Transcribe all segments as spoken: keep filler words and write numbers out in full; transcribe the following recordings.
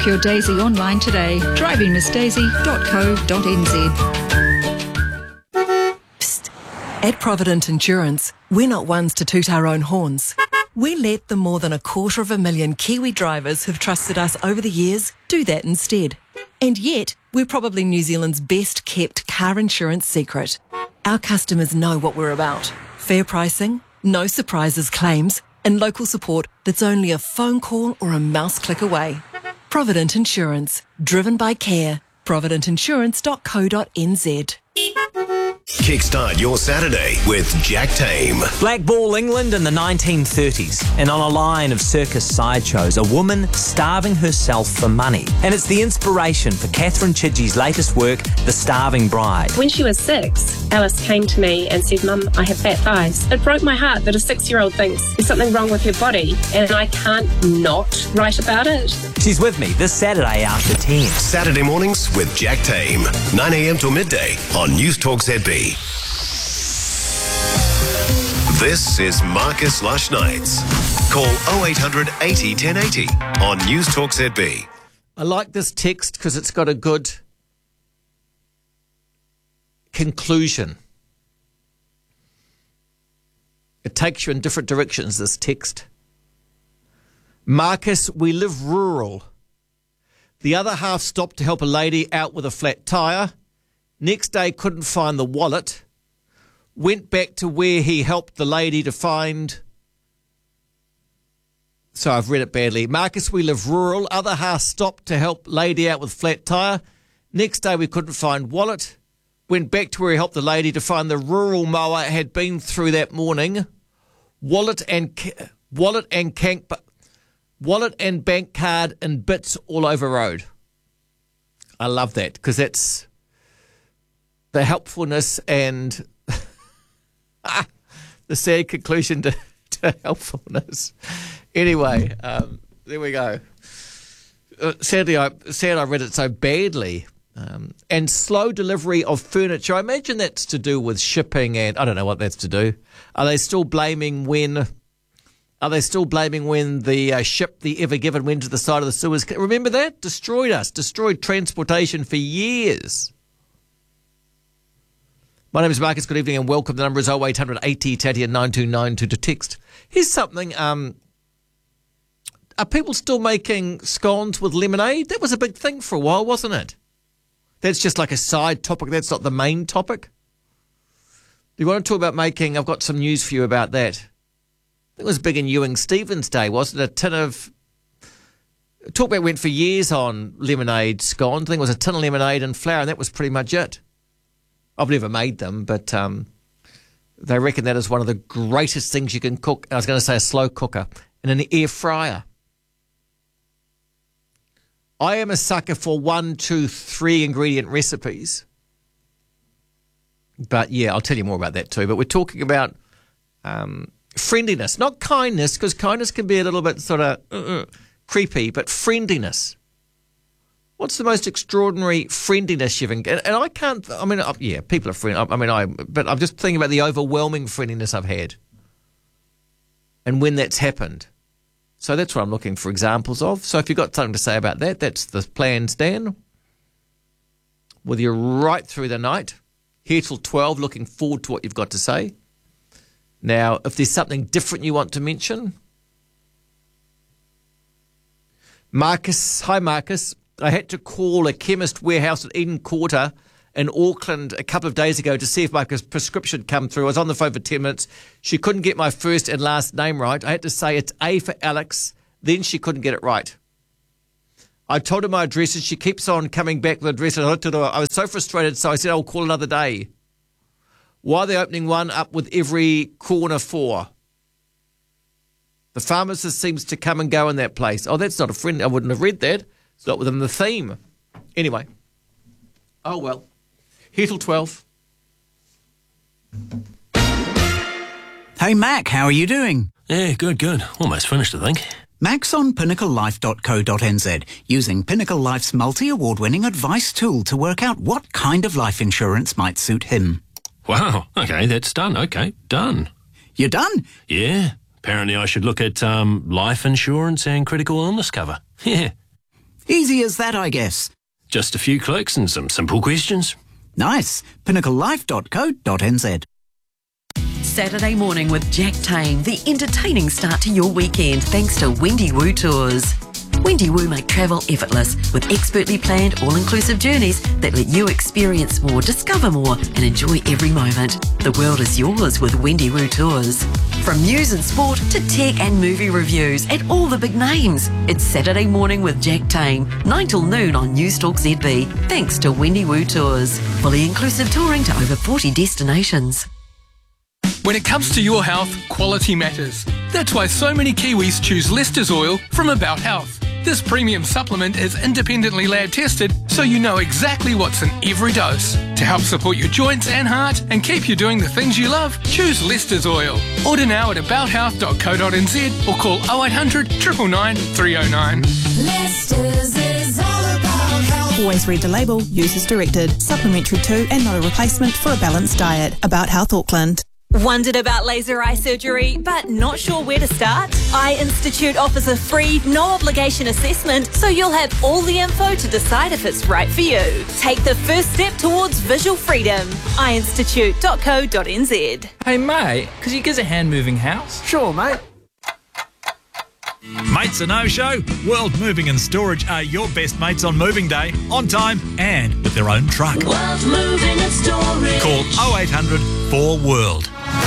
Book your Daisy online today. driving miss daisy dot co dot n z. Psst. At Provident Insurance, we're not ones to toot our own horns. We let the more than a quarter of a million Kiwi drivers who've trusted us over the years do that instead. And yet, we're probably New Zealand's best kept car insurance secret. Our customers know what we're about. Fair pricing, no surprises claims, and local support that's only a phone call or a mouse click away. Provident Insurance, driven by care. provident insurance dot co dot n z. Kickstart your Saturday with Jack Tame. Black Ball England in the nineteen thirties, and on a line of circus sideshows, a woman starving herself for money. And it's the inspiration for Catherine Chidgey's latest work, The Starving Bride. When she was six, Alice came to me and said, "Mum, I have fat thighs." It broke my heart that a six-year-old thinks there's something wrong with her body, and I can't not write about it. She's with me this Saturday after ten. Saturday mornings with Jack Tame, nine a m till midday on News Talk Z B. This is Marcus Lush Nights. Call oh eight hundred eighty ten eighty on News Talk Z B. I like this text because it's got a good conclusion. It takes you in different directions, this text. Marcus, we live rural. The other half stopped to help a lady out with a flat tyre. Next day, couldn't find the wallet. Went back to where he helped the lady to find... So I've read it badly. Marcus, we live rural. Other half stopped to help lady out with flat tyre. Next day, we couldn't find wallet. Went back to where he helped the lady to find the rural mower had been through that morning. Wallet and ca- wallet and cank, wallet and bank card and bits all over road. I love that because that's the helpfulness and the sad conclusion to, to helpfulness. Anyway, um, there we go. Uh, sadly, I sad I read it so badly. Um, and slow delivery of furniture. I imagine that's to do with shipping, and I don't know what that's to do. Are they still blaming when? Are they still blaming when the uh, ship, the Ever Given, went to the side of the Suez? Remember that? Destroyed us. Destroyed transportation for years. My name is Marcus. Good evening and welcome. The number is oh eight hundred eighty Tatty and nine two nine two to text. Here's something. Um, are people still making scones with lemonade? That was a big thing for a while, wasn't it? That's just like a side topic. That's not the main topic. Do you want to talk about making... I've got some news for you about that. It was big in Ewing Stevens Day, wasn't it? A tin of... Talkback went for years on lemonade scones. I think it was a tin of lemonade and flour, and that was pretty much it. I've never made them, but um, they reckon that is one of the greatest things you can cook. I was going to say a slow cooker in an air fryer. I am a sucker for one, two, three ingredient recipes. But yeah, I'll tell you more about that too. But we're talking about um, friendliness, not kindness, because kindness can be a little bit sort of uh, creepy, but friendliness. What's the most extraordinary friendliness you've encountered? And I can't, I mean, uh, yeah, people are friendly. I mean, I, but I'm just thinking about the overwhelming friendliness I've had and when that's happened. So that's what I'm looking for examples of. So if you've got something to say about that, that's the plan, Stan. With you right through the night, here till twelve, looking forward to what you've got to say. Now, if there's something different you want to mention. Marcus, hi Marcus. I had to call a chemist warehouse at Eden Quarter in Auckland a couple of days ago to see if my prescription had come through. I was on the phone for ten minutes. She couldn't get my first and last name right. I had to say it's A for Alex. Then she couldn't get it right. I told her my address and she keeps on coming back with the address. I was so frustrated, so I said I'll call another day. Why are they opening one up with every corner for? The pharmacist seems to come and go in that place. Oh, that's not a friend. I wouldn't have read that. It's not within the theme. Anyway. Oh, well. Here till twelve. Hey, Mac, how are you doing? Yeah, good, good. Almost finished, I think. Mac's on pinnacle life dot co dot n z, using Pinnacle Life's multi-award-winning advice tool to work out what kind of life insurance might suit him. Wow, okay, that's done. Okay, done. You're done? Yeah, apparently I should look at um, life insurance and critical illness cover. Yeah. Easy as that, I guess. Just a few clicks and some simple questions. Nice. pinnacle life dot co dot n z. Saturday morning with Jack Tame, the entertaining start to your weekend thanks to Wendy Woo Tours. Wendy Woo make travel effortless with expertly planned all-inclusive journeys that let you experience more, discover more and enjoy every moment. The world is yours with Wendy Woo Tours. From news and sport to tech and movie reviews and all the big names. It's Saturday morning with Jack Tame, nine till noon on Newstalk Z B, thanks to Wendy Woo Tours. Fully inclusive touring to over forty destinations. When it comes to your health, quality matters. That's why so many Kiwis choose Lester's Oil from About Health. This premium supplement is independently lab tested, so you know exactly what's in every dose. To help support your joints and heart and keep you doing the things you love, choose Lester's Oil. Order now at about health dot co dot n z or call oh eight hundred, nine nine nine, three oh nine. Lester's is all about health. Always read the label, use as directed. Supplementary to and not a replacement for a balanced diet. About Health Auckland. Wondered about laser eye surgery, but not sure where to start? Eye Institute offers a free, no-obligation assessment, so you'll have all the info to decide if it's right for you. Take the first step towards visual freedom. eye institute dot co dot n z. Hey, mate, could you give us a hand-moving house? Sure, mate. Mates are no-show. World Moving and Storage are your best mates on moving day, on time and with their own truck. World Moving and Storage. Call oh eight hundred, four world.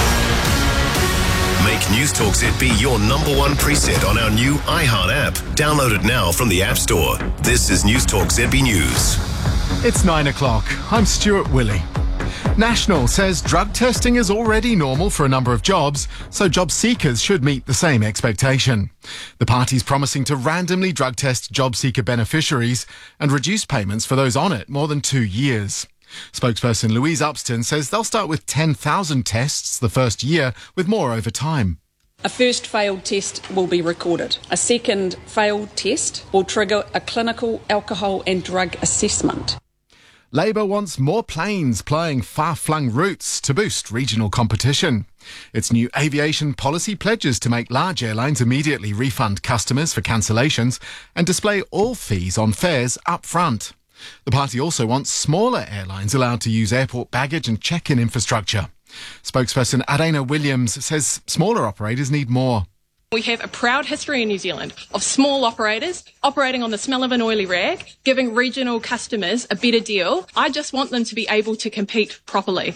Make Newstalk Z B your number one preset on our new iHeart app. Download it now from the App Store. This is Newstalk Z B News. It's nine o'clock. I'm Stuart Willey. National says drug testing is already normal for a number of jobs, so job seekers should meet the same expectation. The party's promising to randomly drug test job seeker beneficiaries and reduce payments for those on it more than two years. Spokesperson Louise Upston says they'll start with ten thousand tests the first year, with more over time. A first failed test will be recorded. A second failed test will trigger a clinical alcohol and drug assessment. Labour wants more planes plying far-flung routes to boost regional competition. Its new aviation policy pledges to make large airlines immediately refund customers for cancellations and display all fees on fares up front. The party also wants smaller airlines allowed to use airport baggage and check-in infrastructure. Spokesperson Arena Williams says smaller operators need more. We have a proud history in New Zealand of small operators operating on the smell of an oily rag, giving regional customers a better deal. I just want them to be able to compete properly.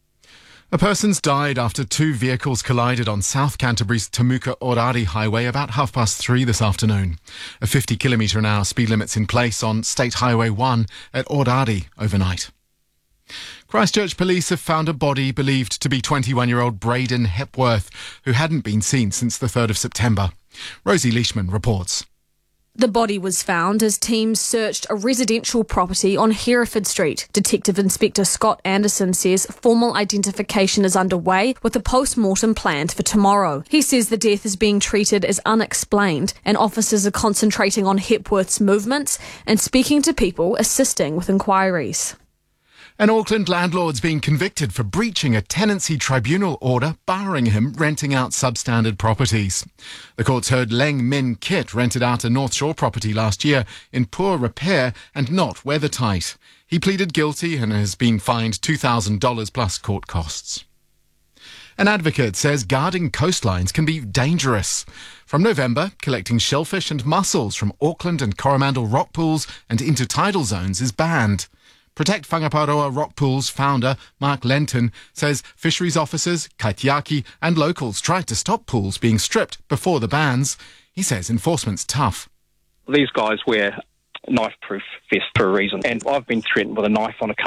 A person's died after two vehicles collided on South Canterbury's Temuka Orari Highway about half past three this afternoon. A fifty kilometre an hour speed limit's in place on State Highway one at Orari overnight. Christchurch police have found a body believed to be twenty-one-year-old Braden Hepworth, who hadn't been seen since the third of September. Rosie Leishman reports. The body was found as teams searched a residential property on Hereford Street. Detective Inspector Scott Anderson says formal identification is underway with a post-mortem planned for tomorrow. He says the death is being treated as unexplained and officers are concentrating on Hepworth's movements and speaking to people assisting with inquiries. An Auckland landlord's been convicted for breaching a tenancy tribunal order barring him renting out substandard properties. The courts heard Leng Min Kit rented out a North Shore property last year in poor repair and not weathertight. He pleaded guilty and has been fined two thousand dollars plus court costs. An advocate says guarding coastlines can be dangerous. From November, collecting shellfish and mussels from Auckland and Coromandel rock pools and intertidal zones is banned. Protect Whangaparoa Rock Pools founder Mark Lenton says fisheries officers, kaitiaki and locals tried to stop pools being stripped before the bans. He says enforcement's tough. These guys wear knife-proof vests for a reason, and I've been threatened with a knife on a